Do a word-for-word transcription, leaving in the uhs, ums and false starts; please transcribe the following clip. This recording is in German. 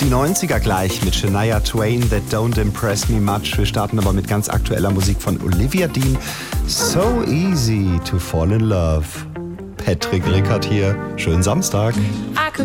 die neunziger gleich mit Shania Twain, That Don't Impress Me Much. Wir starten aber mit ganz aktueller Musik von Olivia Dean. So easy to fall in love. Patrick Rickert hier. Schönen Samstag. I could